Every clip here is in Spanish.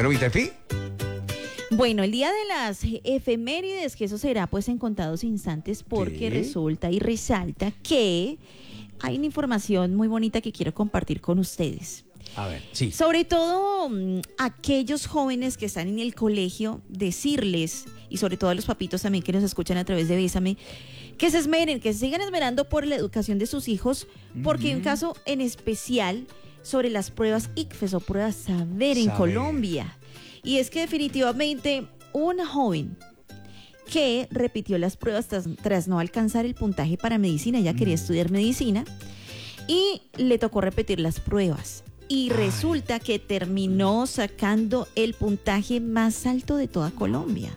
Pero Vitefi. Bueno, el día de las efemérides, que eso será pues en contados instantes, porque resulta y resalta que hay una información muy bonita que quiero compartir con ustedes. A ver, sí. Sobre todo aquellos jóvenes que están en el colegio, decirles, y sobre todo a los papitos también que nos escuchan a través de Bésame, que se esmeren, que se sigan esmerando por la educación de sus hijos, porque hay un caso en especial sobre las pruebas ICFES o pruebas Saber en Colombia. Y es que definitivamente una joven que repitió las pruebas tras no alcanzar el puntaje para medicina, ella quería estudiar medicina, y le tocó repetir las pruebas. Y resulta que terminó sacando el puntaje más alto de toda Colombia.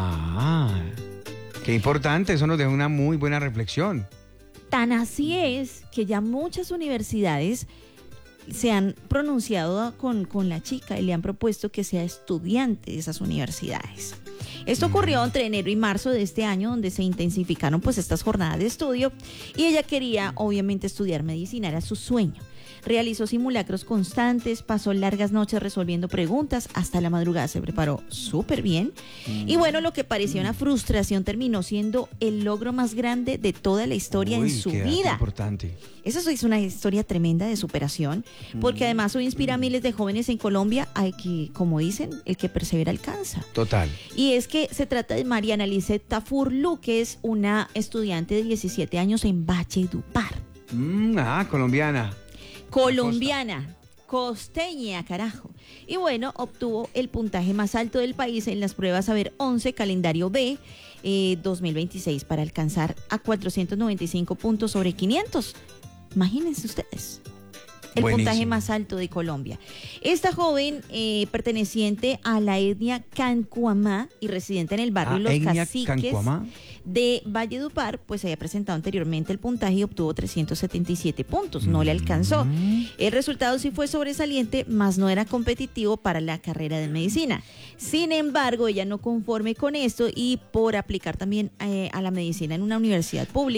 Qué importante, eso nos deja una muy buena reflexión. Tan así es que ya muchas universidades se han pronunciado con la chica y le han propuesto que sea estudiante de esas universidades. Esto ocurrió entre enero y marzo de este año, donde se intensificaron pues estas jornadas de estudio, y ella quería obviamente estudiar medicina, era su sueño. Realizó simulacros constantes, pasó largas noches resolviendo preguntas, hasta la madrugada se preparó súper bien. Y bueno, lo que parecía una frustración terminó siendo el logro más grande de toda la historia en su vida. Importante. Eso es una historia tremenda de superación, porque además hoy inspira a miles de jóvenes en Colombia a que, como dicen, el que persevera alcanza. Total. Y es que se trata de Mariana Lisset Tafurlu, que es una estudiante de 17 años en Valledupar. Colombiana. Colombiana, costeña, carajo. Y bueno, obtuvo el puntaje más alto del país en las pruebas Saber 11, calendario B, 2026, para alcanzar a 495 puntos sobre 500. Imagínense ustedes. El puntaje más alto de Colombia. Esta joven, perteneciente a la etnia Cancuamá y residente en el barrio Los Caciques Cancuamá de Valledupar, pues había presentado anteriormente el puntaje y obtuvo 377 puntos. No le alcanzó. El resultado sí fue sobresaliente, mas no era competitivo para la carrera de medicina. Sin embargo, ella no conforme con esto y por aplicar también a la medicina en una universidad pública,